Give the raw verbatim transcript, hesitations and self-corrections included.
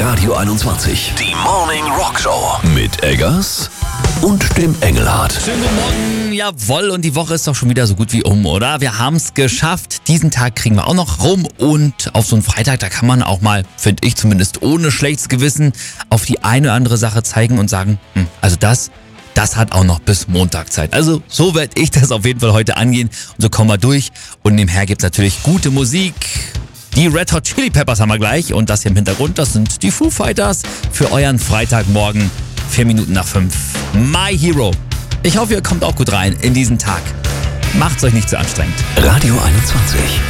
Radio einundzwanzig. Die Morning Rock Show. Mit Eggers und dem Engelhardt. Schönen guten Morgen, jawohl, und die Woche ist doch schon wieder so gut wie um, oder? Wir haben es geschafft, diesen Tag kriegen wir auch noch rum und auf so einen Freitag, da kann man auch mal, finde ich zumindest ohne schlechtes Gewissen, auf die eine oder andere Sache zeigen und sagen, hm, also das, das hat auch noch bis Montag Zeit. Also so werde ich das auf jeden Fall heute angehen und so kommen wir durch und nebenher gibt es natürlich gute Musik. Die Red Hot Chili Peppers haben wir gleich und das hier im Hintergrund, das sind die Foo Fighters für euren Freitagmorgen, vier Minuten nach fünf. My Hero. Ich hoffe, ihr kommt auch gut rein in diesen Tag. Macht's euch nicht zu anstrengend. Radio einundzwanzig.